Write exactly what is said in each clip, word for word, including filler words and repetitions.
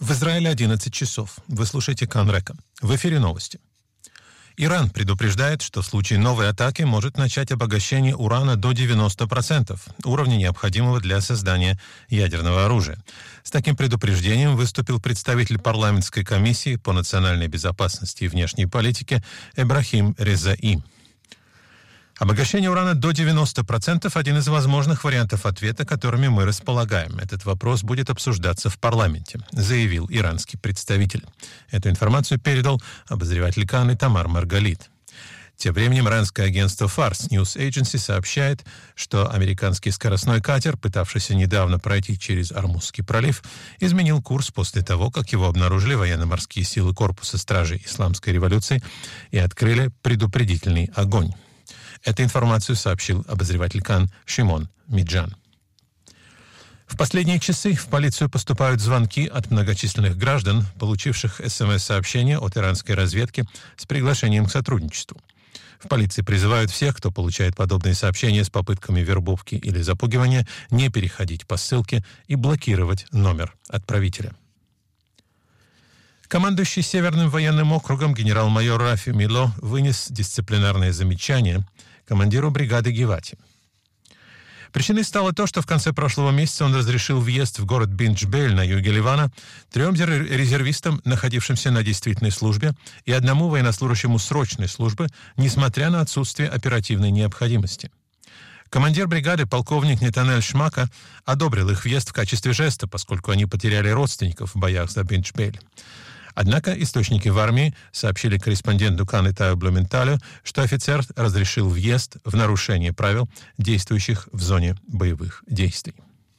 В Израиле одиннадцать часов. Вы слушаете Канрека. В эфире новости. Иран предупреждает, что в случае новой атаки может начать обогащение урана до девяноста процентов, уровня необходимого для создания ядерного оружия. С таким предупреждением выступил представитель парламентской комиссии по национальной безопасности и внешней политике Эбрахим Резаи. Обогащение урана до девяноста процентов – один из возможных вариантов ответа, которыми мы располагаем. Этот вопрос будет обсуждаться в парламенте, заявил иранский представитель. Эту информацию передал обозреватель Каны Тамар Маргалит. Тем временем иранское агентство Fars News Agency сообщает, что американский скоростной катер, пытавшийся недавно пройти через Ормузский пролив, изменил курс после того, как его обнаружили военно-морские силы Корпуса стражей Исламской революции и открыли предупредительный огонь. Эту информацию сообщил обозреватель Кан Шимон Миджан. В последние часы в полицию поступают звонки от многочисленных граждан, получивших СМС-сообщения от иранской разведки с приглашением к сотрудничеству. В полиции призывают всех, кто получает подобные сообщения с попытками вербовки или запугивания, не переходить по ссылке и блокировать номер отправителя. Командующий Северным военным округом генерал-майор Рафи Мило вынес дисциплинарное замечание командиру бригады Гивати. Причиной стало то, что в конце прошлого месяца он разрешил въезд в город Бинджбель на юге Ливана трем резервистам, находившимся на действительной службе, и одному военнослужащему срочной службы, несмотря на отсутствие оперативной необходимости. Командир бригады, полковник Нетанель Шмака, одобрил их въезд в качестве жеста, поскольку они потеряли родственников в боях за Бинджбель. Однако источники в армии сообщили корреспонденту Каны Таю Блументалю, что офицер разрешил въезд в нарушение правил, действующих в зоне боевых действий.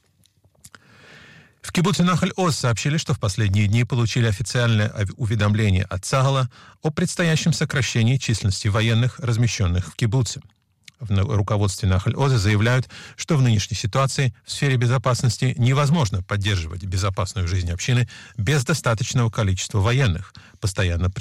В кибуце Нахаль-Оз сообщили, что в последние дни получили официальное уведомление от Цагала о предстоящем сокращении численности военных, размещенных в кибуце. В руководстве Нахаль-Оза заявляют, что в нынешней ситуации в сфере безопасности невозможно поддерживать безопасную жизнь общины без достаточного количества военных, постоянно